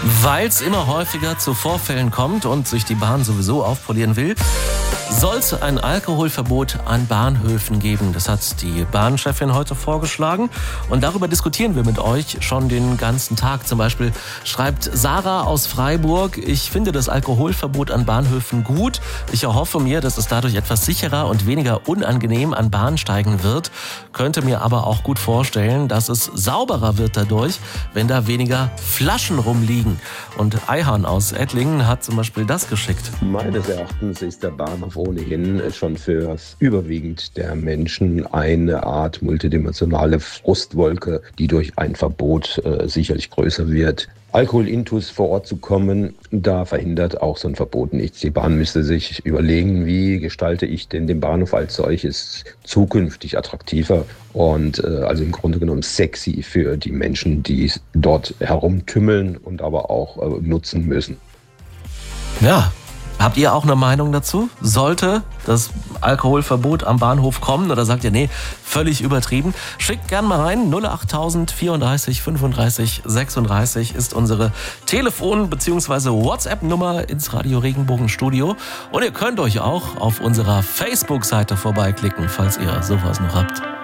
Weil es immer häufiger zu Vorfällen kommt und sich die Bahn sowieso aufpolieren will, soll es ein Alkoholverbot an Bahnhöfen geben. Das hat die Bahnchefin heute vorgeschlagen. Und darüber diskutieren wir mit euch schon den ganzen Tag. Zum Beispiel schreibt Sarah aus Freiburg: Ich finde das Alkoholverbot an Bahnhöfen gut. Ich erhoffe mir, dass es dadurch etwas sicherer und weniger unangenehm an Bahnsteigen wird. Könnte mir aber auch gut vorstellen, dass es sauberer wird dadurch, wenn da weniger Flaschen rumliegen. Und Eihan aus Ettlingen hat zum Beispiel das geschickt. Meines Erachtens ist der Bahnhof ohnehin schon für überwiegend der Menschen eine Art multidimensionale Frustwolke, die durch ein Verbot sicherlich größer wird. Alkoholintus vor Ort zu kommen, da verhindert auch so ein Verbot nichts. Die Bahn müsste sich überlegen, wie gestalte ich denn den Bahnhof als solches zukünftig attraktiver und also im Grunde genommen sexy für die Menschen, die dort herumtümmeln und aber auch nutzen müssen. Ja. Habt ihr auch eine Meinung dazu? Sollte das Alkoholverbot am Bahnhof kommen oder sagt ihr, nee, völlig übertrieben? Schickt gern mal rein. 08000 34 35 36 ist unsere Telefon- bzw. WhatsApp-Nummer ins Radio Regenbogen Studio. Und ihr könnt euch auch auf unserer Facebook-Seite vorbeiklicken, falls ihr sowas noch habt.